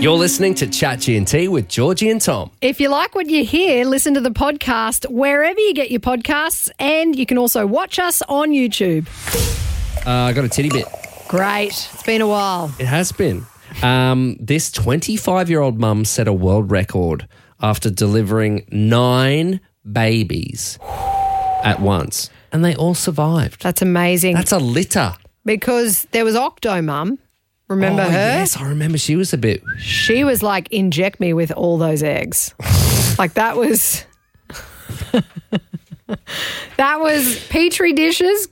You're listening to Chat G&T with Georgie and Tom. If you like what you hear, listen to the podcast wherever you get your podcasts, and you can also watch us on YouTube. I got a titty bit. Great. It's been a while. It has been. This 25-year-old mum set a world record after delivering 9 babies at once, and they all survived. That's amazing. That's a litter. Because there was Octomum. Remember her? Yes, I remember. She was a bit... She was like, inject me with all those eggs. Like that was... that was Petri dishes,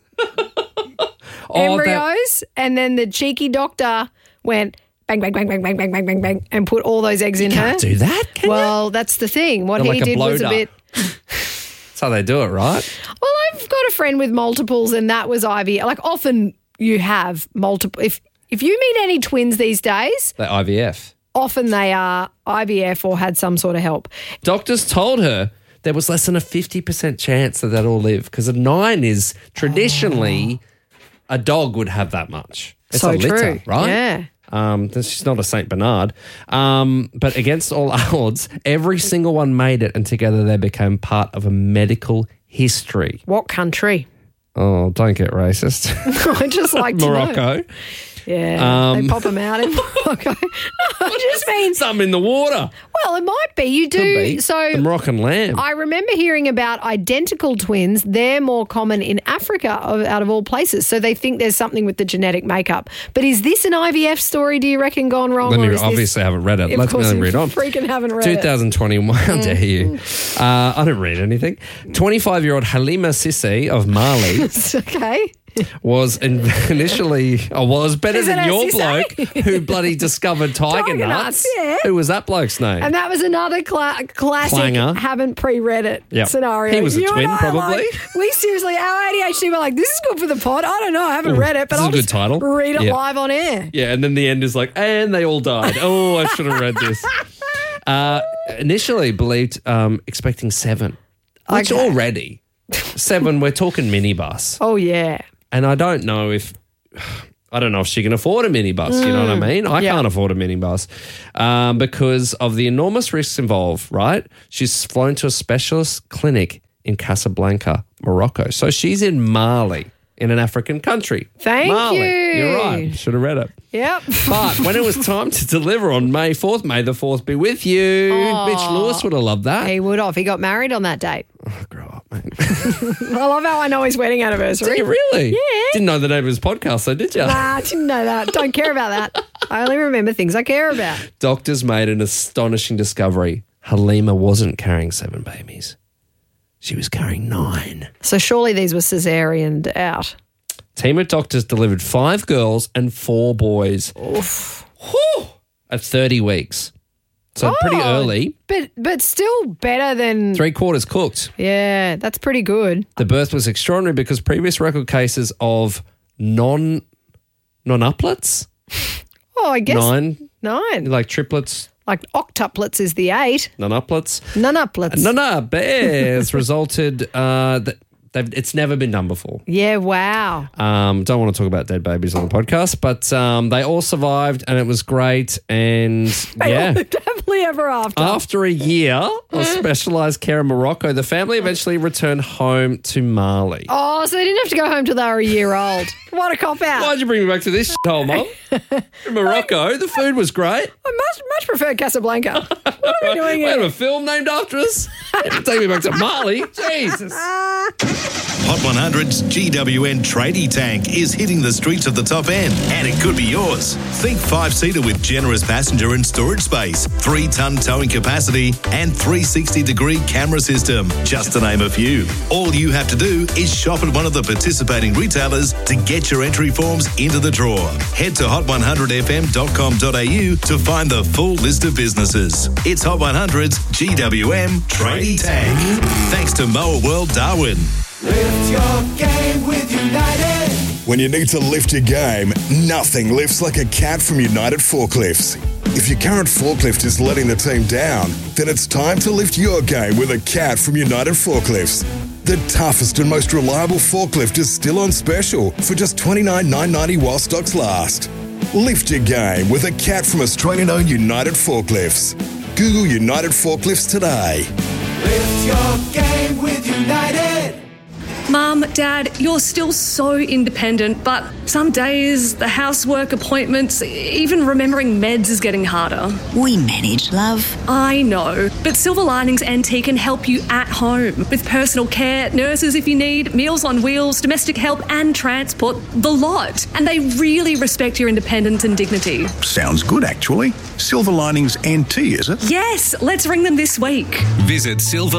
embryos, and then the cheeky doctor went bang, bang, bang, bang, bang, bang, bang, bang, bang, and put all those eggs in her. Can't do that, can Well, that's the thing. What They're he like a did was a bloater. bit... That's how they do it, right? Well, I've got a friend with multiples, and that was IVF. Like often you have multiple... If you meet any twins these days... They're IVF. Often they are IVF or had some sort of help. Doctors told her there was less than a 50% chance that they'd all live, because a 9 is traditionally a dog would have that much. It's So a litter, true. right? Yeah. She's not a Saint Bernard. But against all odds, every single one made it, and together they became part of a medical history. What country? Oh, don't get racist. I just like to know. Morocco. Yeah, they pop them out in Morocco. I just mean... Some in the water. Well, it might be. You do. Could be. So the Moroccan lamb. I remember hearing about identical twins. They're more common in Africa, out of all places. So they think there's something with the genetic makeup. But is this an IVF story, do you reckon, gone wrong? Obviously, I haven't read it. Let's read on. Freaking haven't read it. 2021, how dare you? I don't read anything. 25-year-old Halima Sissi of Mali Okay. was initially, was better Is it than a your Sissi? bloke who bloody discovered tiger nuts. Yeah. Who was that bloke's name? And that was another classic Clanger. haven't pre-read it Yep. scenario. He was a You twin, and I, probably. we seriously, our ADHD were like, this is good for the pod. I don't know. I haven't read it, but this is I'll a good just title. read it Yeah. live on air. Yeah, and then the end is like, and they all died. Oh, I should have read this. Initially believed expecting 7, which Okay. already 7. We're talking minibus, Oh, yeah. and I don't know if she can afford a minibus. You know what I mean? I Yeah. can't afford a minibus because of the enormous risks involved. Right? She's flown to a specialist clinic in Casablanca, Morocco. So she's in Mali, in an African country. Thank Mali. you. You're right. Should have read it. Yep. But when it was time to deliver on May 4th, May the 4th be with you. Bitch Lewis would have loved that. He would have. He got married on that date. Oh, grow up, mate. I love how I know his wedding anniversary. Did you really? Yeah. Didn't know the name of his podcast, though, did you? Nah, I didn't know that. Don't care about that. I only remember things I care about. Doctors made an astonishing discovery. Halima wasn't carrying 7 babies. She was carrying 9. So surely these were cesareaned out. Team of doctors delivered 5 girls and 4 boys. Oof. Whew. At 30 weeks. So pretty early. But still better than... 3/4 cooked. Yeah, that's pretty good. The birth was extraordinary because previous record cases of non-uplets, Oh, I guess 9, 9. like triplets, Like octuplets is the 8. non-uplets. Nonuplets. No, bears resulted it's never been done before. Yeah, wow. Don't want to talk about dead babies on the podcast, but they all survived and it was great. And yeah, Happily ever after. after a year of specialised care in Morocco, the family eventually returned home to Mali. Oh, so they didn't have to go home till they were a year old. What a cop-out. Why'd you bring me back to this shithole, Mum? In Morocco, the food was great. I much prefer Casablanca. What are we doing We have here? a film named after us. Take me back to Mali. Jesus. Hot 100's GWN Tradie Tank is hitting the streets of the top end, and it could be yours. Think 5-seater with generous passenger and storage space, 3-ton towing capacity, and 360-degree camera system, just to name a few. All you have to do is shop at one of the participating retailers to get your entry forms into the draw. Head to hot100fm.com.au to find the full list of businesses. It's Hot 100's GWM Tradie Tank. Thanks to Mower World Darwin. Lift your game with United. When you need to lift your game, nothing lifts like a cat from United Forklifts. If your current forklift is letting the team down, then it's time to lift your game with a cat from United Forklifts. The toughest and most reliable forklift is still on special for just $29,990 while stocks last. Lift your game with a cat from Australian-owned United Forklifts. Google United Forklifts today. Lift your game with United. Mum, Dad, you're still so independent, but some days the housework, appointments, even remembering meds is getting harder. We manage, love. I know, but Silver Linings NT can help you at home with personal care, nurses if you need, meals on wheels, domestic help and transport, the lot. And they really respect your independence and dignity. Sounds good, actually. Silver Linings NT, is it? Yes, let's ring them this week. Visit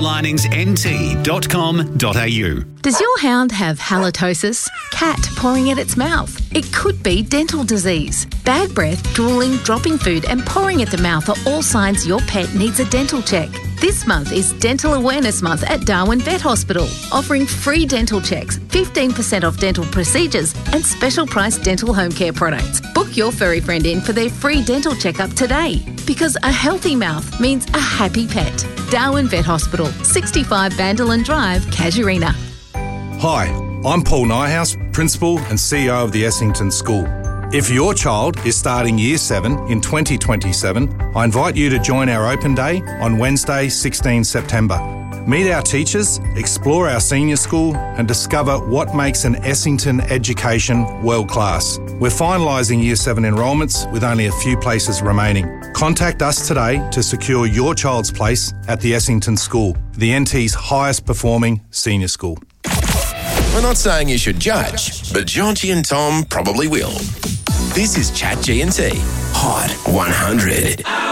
silverliningsnt.com.au. Does your hound have halitosis? Cat pouring at its mouth? It could be dental disease. Bad breath, drooling, dropping food and pouring at the mouth are all signs your pet needs a dental check. This month is Dental Awareness Month at Darwin Vet Hospital, offering free dental checks, 15% off dental procedures and special price dental home care products. Book your furry friend in for their free dental checkup today, because a healthy mouth means a happy pet. Darwin Vet Hospital, 65 Vanderland Drive, Casuarina. Hi, I'm Paul Nyhouse, Principal and CEO of the Essington School. If your child is starting Year 7 in 2027, I invite you to join our Open Day on Wednesday, 16 September. Meet our teachers, explore our senior school and discover what makes an Essington education world-class. We're finalising Year 7 enrolments with only a few places remaining. Contact us today to secure your child's place at the Essington School, the NT's highest performing senior school. We're not saying you should judge, but Georgie and Tom probably will. This is Chat G&T Hot 100.